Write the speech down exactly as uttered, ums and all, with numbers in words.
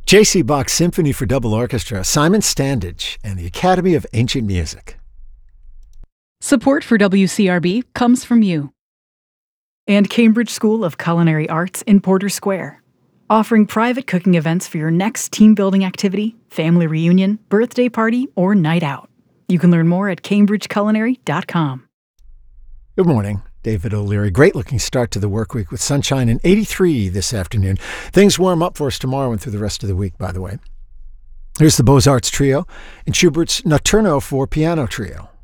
J C. Bach Symphony for Double Orchestra, Simon Standage, and the Academy of Ancient Music. Support for W C R B comes from you. And Cambridge School of Culinary Arts in Porter Square, offering private cooking events for your next team-building activity, family reunion, birthday party, or night out. You can learn more at cambridge culinary dot com. Good morning. David O'Leary. Great-looking start to the work week with sunshine and eighty-three this afternoon. Things warm up for us tomorrow and through the rest of the week, by the way. Here's the Beaux-Arts Trio and Schubert's Notturno for Piano Trio.